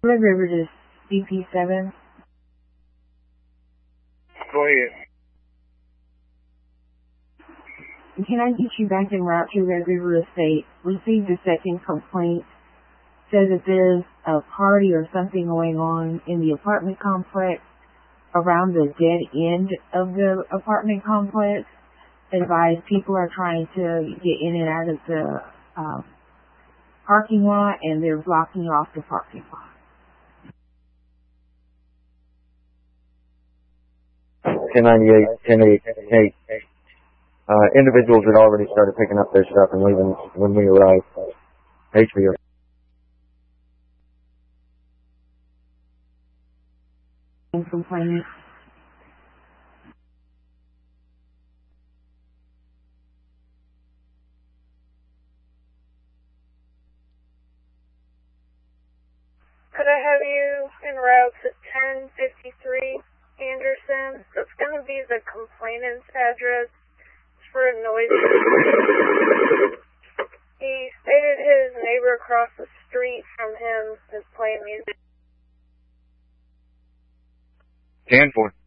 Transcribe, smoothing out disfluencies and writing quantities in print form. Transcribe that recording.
Red River to CP7. Go ahead. Can I get you back en route to Red River Estate? Received a second complaint. Says that there's a party or something going on in the apartment complex around the dead end of the apartment complex. Advised people are trying to get in and out of the parking lot, and they're blocking off the parking lot. 1098, 1088. Individuals had already started picking up their stuff and leaving when we arrived. HBO. Complaining. Could I have you en route to 1053 Anderson? That's going to be the complainant's address. It's for a noise. He stated his neighbor across the street from him is playing music. 10-4.